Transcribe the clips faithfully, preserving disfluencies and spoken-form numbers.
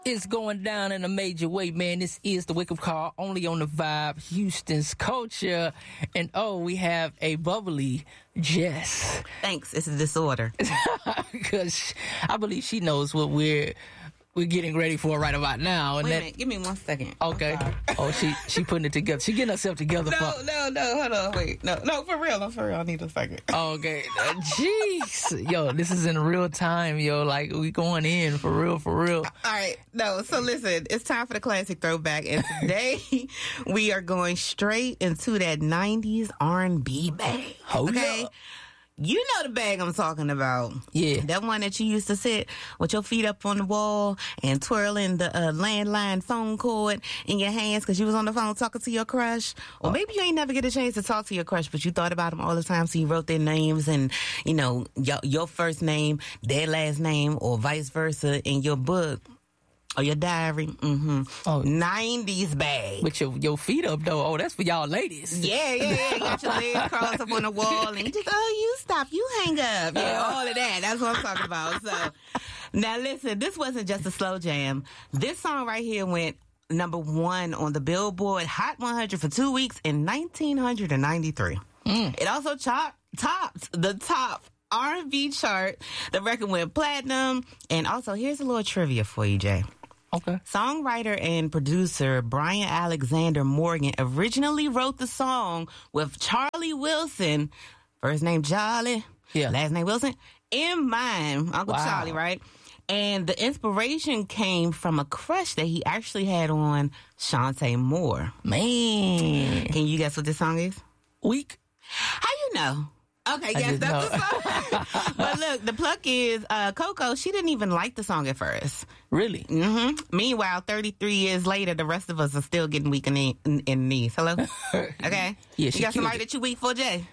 It's going down in a major way, man. This is the Wake Up Call, only on the Vibe, Houston's culture. And oh, we have a bubbly Jess. Thanks. It's a disorder. Because I believe she knows what we're we're getting ready for right about now. And Wait that, a minute. Give me one second. Okay. Oh, she she putting it together. She getting herself together. No, for, no, no. Hold on. Wait. No, no, for real. No, for real. I need a second. Okay. Uh, Jeez. Yo, this is in real time, yo. Like, we going in for real, for real. All right. No, so listen. It's time for the classic throwback. And today, we are going straight into that nineties R and B bag. Oh, okay? yeah. You know the bag I'm talking about. Yeah. That one that you used to sit with your feet up on the wall and twirling the uh, landline phone cord in your hands because you was on the phone talking to your crush. Or Oh. maybe you ain't never get a chance to talk to your crush, but you thought about them all the time, so you wrote their names and, you know, your, your first name, their last name, or vice versa in your book. Or your diary. Mm-hmm. Oh. nineties bag. With your, your feet up, though. Oh, that's for y'all ladies. Yeah, yeah, yeah. You got your legs crossed up on the wall and you just, oh, you stop, you hang up. Yeah, all of that. That's what I'm talking about. So, now listen, this wasn't just a slow jam. This song right here went number one on the Billboard Hot one hundred for two weeks in nineteen ninety-three. Mm. It also top, topped the top R and B chart. The record went platinum. And also, here's a little trivia for you, Jay. Okay. Songwriter and producer Brian Alexander Morgan originally wrote the song with Charlie Wilson, first name Charlie, Yeah. last name Wilson, in mind, Uncle Wow. Charlie, right? And the inspiration came from a crush that he actually had on Shantae Moore. Man. Can you guess what this song is? Weak. How you know? Okay, I yes, just that's know. the song. But look, the pluck is uh, Coco. She didn't even like the song at first. Really? hmm Meanwhile, thirty-three years later, the rest of us are still getting weak in the, in, in the knees. Hello? Okay? Yeah, You she got somebody killed it. that you weak for, Jay?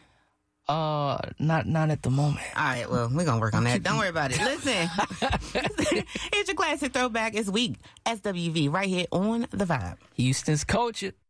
Uh, not not at the moment. All right, well, we're going to work on that. Don't worry about it. Listen, here's your classic throwback. It's weak. S W V right here on The Vibe. Houston's culture.